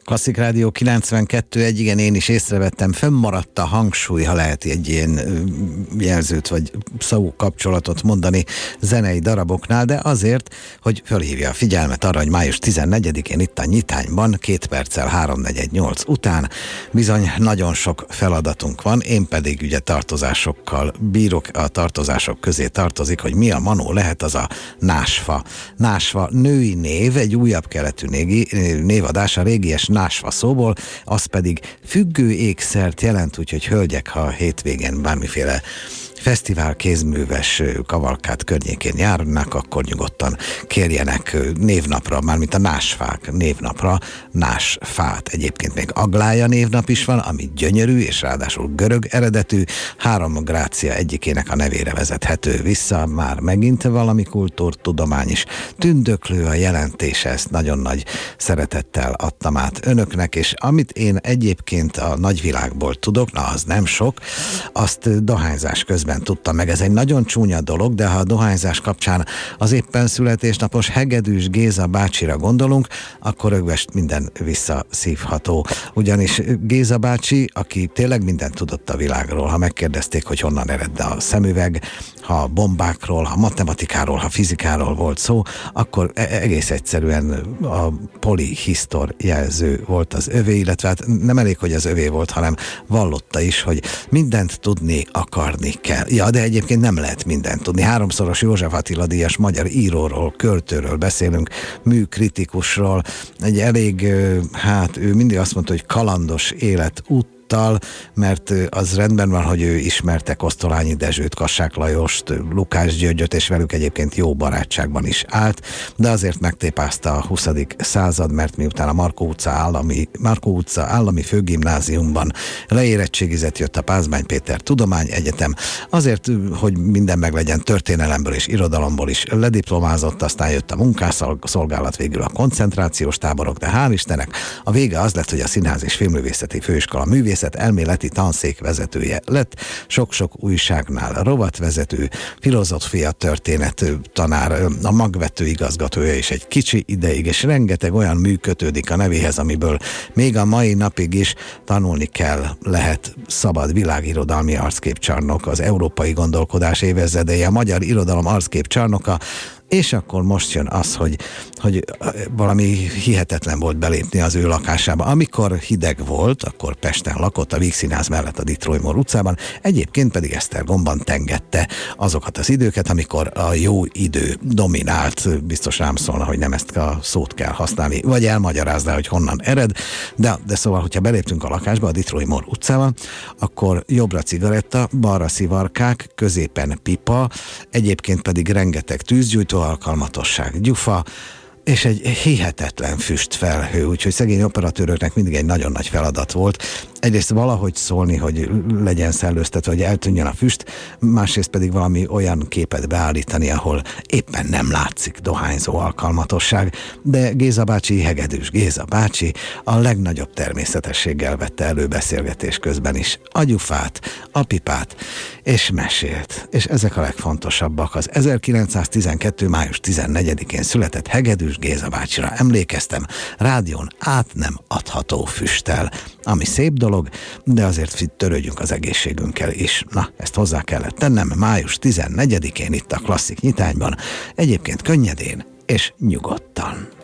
Klasszik Rádió 92.1, igen, én is észrevettem, fönnmaradt a hangsúly, ha lehet egy ilyen jelzőt vagy szó kapcsolatot mondani zenei daraboknál, de azért, hogy fölhívja a figyelmet arra, hogy május 14-én itt a Nyitányban 2 perccel 3:48 után bizony nagyon sok feladatunk van, én pedig ugye tartozásokkal bírok, a tartozások közé tartozik, hogy mi a manó lehet, az a násfa. Násfa női név, egy újabb keletű névadás a régies násfa szóból, az pedig függő ékszert jelent, úgyhogy hölgyek, ha a hétvégén bármiféle fesztivál, kézműves kavalkád környékén járnak, akkor nyugodtan kérjenek névnapra, mármint a násfák névnapra násfát. Egyébként még Aglája névnap is van, ami gyönyörű, és ráadásul görög eredetű, 3 grácia egyikének a nevére vezethető vissza, már megint valami kultúrtudomány is. Tündöklő a jelentése, ezt nagyon nagy szeretettel adtam át önöknek, és amit én egyébként a nagyvilágból tudok, na az nem sok, azt dohányzás közben tudtam meg. Ez egy nagyon csúnya dolog, de ha a dohányzás kapcsán az éppen születésnapos Hegedűs Géza bácsira gondolunk, akkor rögvest minden visszaszívható. Ugyanis Géza bácsi, aki tényleg mindent tudott a világról, ha megkérdezték, hogy honnan ered a szemüveg, ha bombákról, ha matematikáról, ha fizikáról volt szó, akkor egész egyszerűen a polihisztor jelző volt az övé, illetve hát nem elég, hogy az övé volt, hanem vallotta is, hogy mindent tudni, akarni kell. Ja, de egyébként nem lehet mindent tudni. 3-szoros József Attila díjas magyar íróról, költőről beszélünk, műkritikusról, egy elég, ő mindig azt mondta, hogy kalandos életút, mert az rendben van, hogy ő ismerte Kosztolányi Dezsőt, Kassák Lajost, Lukács Györgyöt, és velük egyébként jó barátságban is állt, de azért megtépázta a 20. század, mert miután a Markó utca állami főgimnáziumban leérettségizett, jött a Pázmány Péter Tudományegyetem, azért, hogy minden meglegyen, történelemből és irodalomból is lediplomázott, aztán jött a munkásszolgálat, végül a koncentrációs táborok, de hál' Istennek a vége az lett, hogy a Színház és Filmművészeti Főiskola elméleti tanszék vezetője lett, sok-sok újságnál rovatvezető, filozófia történet tanár, a magvető igazgatója is egy kicsi ideig, és rengeteg olyan mű kötődik a nevéhez, amiből még a mai napig is tanulni kell, lehet. Szabad világirodalmi arcképcsarnok, az európai gondolkodás évezredeje, a magyar irodalom arcképcsarnoka, és akkor most jön az, hogy valami hihetetlen volt belépni az ő lakásába. Amikor hideg volt, akkor Pesten lakott, a Vígszínház mellett a Ditroy-Moore utcában, egyébként pedig Esztergomban tengette azokat az időket, amikor a jó idő dominált. Biztos rám szólna, hogy nem ezt a szót kell használni, vagy elmagyarázná, hogy honnan ered, de szóval, hogyha beléptünk a lakásba, a Ditroy-Moore utcában, akkor jobbra cigaretta, balra szivarkák, középen pipa, egyébként pedig rengeteg tűzgyújtó, alkalmatosság, gyufa, és egy hihetetlen füstfelhő, úgyhogy szegény operatőröknek mindig egy nagyon nagy feladat volt. Egyrészt valahogy szólni, hogy legyen szellőztetve, hogy eltűnjön a füst, másrészt pedig valami olyan képet beállítani, ahol éppen nem látszik dohányzó alkalmatosság, de Géza bácsi, Hegedűs Géza bácsi a legnagyobb természetességgel vette elő beszélgetés közben is a gyufát, a pipát, és mesélt. És ezek a legfontosabbak. Az 1912. május 14-én született Hegedűs Géza bácsira emlékeztem, rádión át nem adható füsttel, ami szép dolog, de azért törődjünk az egészségünkkel is. Na, ezt hozzá kellett tennem május 14-én itt a Klasszik Nyitányban, egyébként könnyedén és nyugodtan.